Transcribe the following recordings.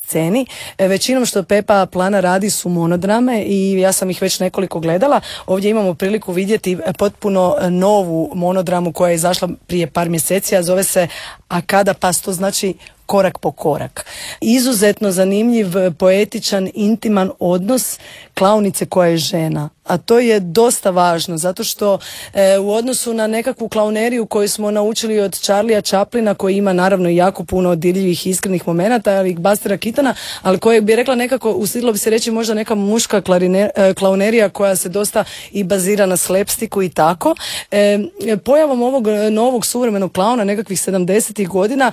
sceni. Većinom što Pepa Plana radi su monodrame i ja sam ih već nekoliko gledala. Ovdje imamo priliku vidjeti potpuno novu monodramu koja je izašla prije par mjeseci, a zove se A kada pas, to znači korak po korak. Izuzetno zanimljiv, poetičan, intiman odnos klaunice koja je žena. A to je dosta važno, zato što u odnosu na nekakvu klauneriju koju smo naučili od Charlie'a Chaplina, koji ima naravno jako puno dirljivih i iskrenih momenata, ali Bustera Keatona, ali koje bi rekla nekako, usudilo bi se reći možda neka muška klaunerija koja se dosta i bazira na slapsticku i tako. Pojavom ovog novog suvremenog klauna nekakvih 70-ih godina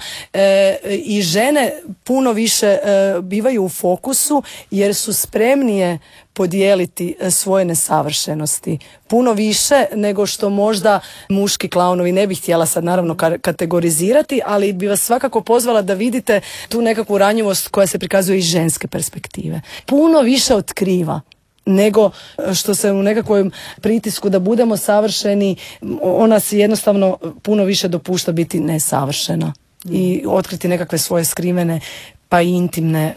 i žene puno više bivaju u fokusu jer su spremnije podijeliti svoje nesavršenosti. Puno više nego što možda muški klaunovi, ne bih htjela sad naravno kategorizirati, ali bi vas svakako pozvala da vidite tu nekakvu ranjivost koja se prikazuje iz ženske perspektive. Puno više otkriva nego što se u nekakvom pritisku da budemo savršeni, ona si jednostavno puno više dopušta biti nesavršena i otkriti nekakve svoje skrivene pa i intimne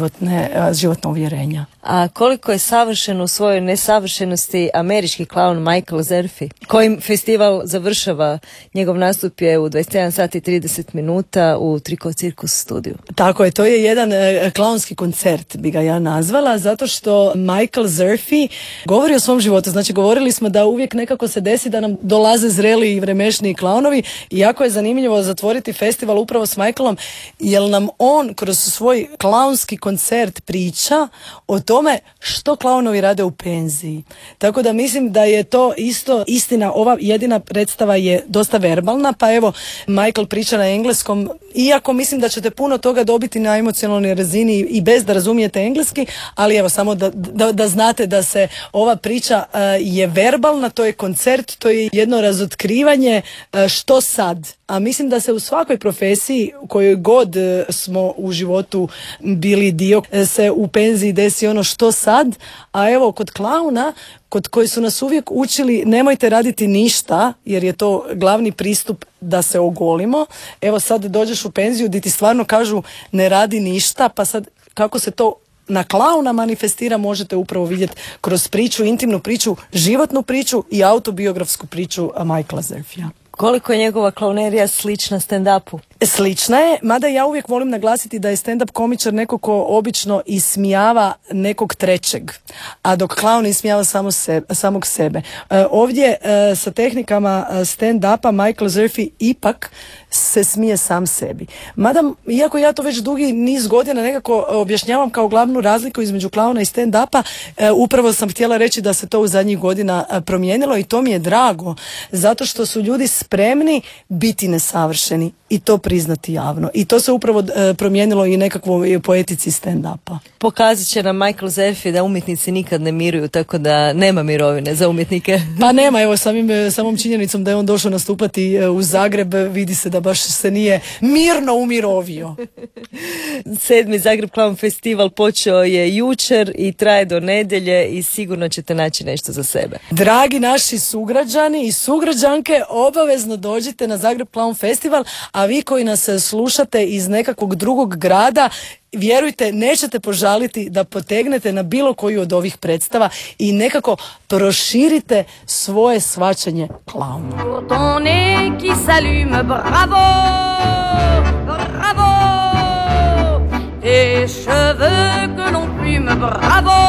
životna uvjerenja. A koliko je savršen u svojoj nesavršenosti američki klaun Michael Zerfy, kojim festival završava? Njegov nastup je u 21 sat i 30 minuta u Triko Cirkus studiju. Tako je, to je jedan klaunski koncert, bi ga ja nazvala, zato što Michael Zerfy govori o svom životu. Znači, govorili smo da uvijek nekako se desi da nam dolaze zreli i vremešniji klaunovi i jako je zanimljivo zatvoriti festival upravo s Michaelom, jer nam on kroz svoj klaunski koncert priča o tome što klaunovi rade u penziji. Tako da mislim da je to isto istina. Ova jedina predstava je dosta verbalna, pa evo Michael priča na engleskom, iako mislim da ćete puno toga dobiti na emocionalnoj razini i bez da razumijete engleski, ali evo samo da znate da se ova priča je verbalna, to je koncert, to je jedno razotkrivanje što sad. A mislim da se u svakoj profesiji u kojoj god smo u životu bili dio, se u penziji desi ono što sad, a evo kod klauna, kod koji su nas uvijek učili nemojte raditi ništa, jer je to glavni pristup da se ogolimo. Evo sad dođeš u penziju gdje ti stvarno kažu ne radi ništa, pa sad kako se to na klauna manifestira možete upravo vidjeti kroz priču, intimnu priču, životnu priču i autobiografsku priču Michaela Zerfya. Koliko je njegova klaunerija slična stand-upu? Slična je, mada ja uvijek volim naglasiti da je stand-up komičar neko ko obično ismijava nekog trećeg, a dok klaun ismijava samog sebe. Ovdje sa tehnikama stand-upa Michael Zerfy ipak se smije sam sebi. Mada, iako ja to već dugi niz godina nekako objašnjavam kao glavnu razliku između klauna i stand-upa, upravo sam htjela reći da se to u zadnjih godina promijenilo i to mi je drago, zato što su ljudi spremni biti nesavršeni i to priznati javno. I to se upravo promijenilo i nekakvoj poetici stand-upa. Pokazat će nam Michael Zerfy da umjetnici nikad ne miruju, tako da nema mirovine za umjetnike. Pa nema, evo samom činjenicom da je on došao nastupati u Zagreb, vidi se da baš se nije mirno umirovio. 7. Zagreb Clown Festival počeo je jučer i traje do nedjelje i sigurno ćete naći nešto za sebe. Dragi naši sugrađani i sugrađanke, obavezno dođite na Zagreb Clown Festival, a vi koji nas slušate iz nekakvog drugog grada, vjerujte, nećete požaliti da potegnete na bilo koju od ovih predstava i nekako proširite svoje shvaćanje klauna. Ton nez qui s'allume, bravo, bravo. Tes cheveux que l'on plume, bravo.